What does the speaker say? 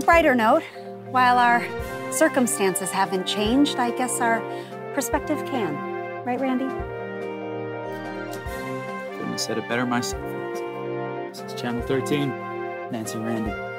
brighter note, while our circumstances haven't changed, I guess our perspective can. Right, Randy? Couldn't have said it better myself. This is Channel 13, Nancy Randy.